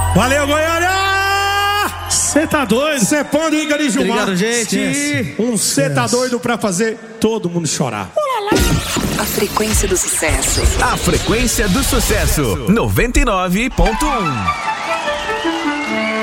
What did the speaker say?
Valeu, Goiânia! Você tá doido? Cepando e Igor e Gilmar. Obrigado, gente. Você tá doido pra fazer todo mundo chorar. A frequência do sucesso. A frequência do sucesso. 99.1.